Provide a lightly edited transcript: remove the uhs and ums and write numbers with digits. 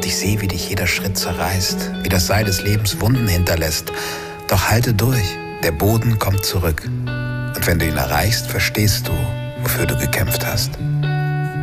ich sehe, wie dich jeder Schritt zerreißt, wie das Seil des Lebens Wunden hinterlässt. Doch halte durch, der Boden kommt zurück. Und wenn du ihn erreichst, verstehst du, wofür du gekämpft hast.